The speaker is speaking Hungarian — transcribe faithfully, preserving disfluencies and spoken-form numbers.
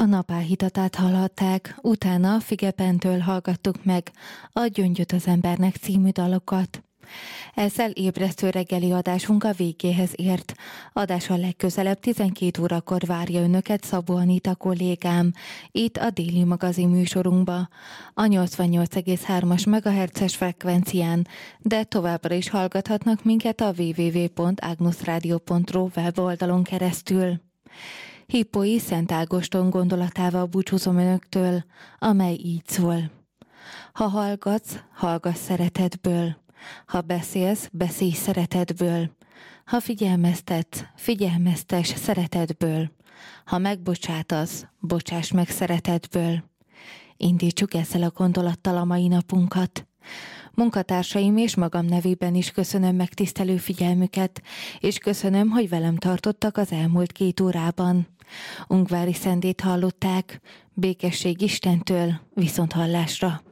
A napállhitatát hallhatták, utána Figepentől hallgattuk meg a Gyöngyöt az embernek című dalokat. Ezzel ébresztő reggeli adásunk a végéhez ért. Adással legközelebb tizenkét órakor várja önöket Szabó Anita kollégám, itt a Déli magazin műsorunkba, a nyolcvannyolc egész hármas megahertzes frekvencián, de továbbra is hallgathatnak minket a double-u double-u double-u pont ágnuszrádió pont ro weboldalon keresztül. Hippói Szent Ágoston gondolatával búcsúzom önöktől, amely így szól. Ha hallgatsz, hallgass szeretetből. Ha beszélsz, beszélj szeretetből. Ha figyelmeztetsz, figyelmeztess szeretetből. Ha megbocsátasz, bocsáss meg szeretetből. Indítsuk ezzel a gondolattal a mai napunkat. Munkatársaim és magam nevében is köszönöm megtisztelő figyelmüket, és köszönöm, hogy velem tartottak az elmúlt két órában. Ungvári Szendét hallották, békesség Istentől, viszonthallásra!